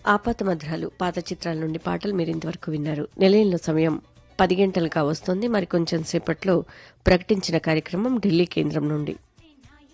ఆపాతమధురాలు పాత చిత్రాల నుండి పాటలు మీరింతవరకు విన్నారు. నిలయంలో సమయం 10 గంటలు కావస్తోంది. మరి కొంచెం సేపట్లో ప్రకటించిన కార్యక్రమం ఢిల్లీ కేంద్రం నుండి.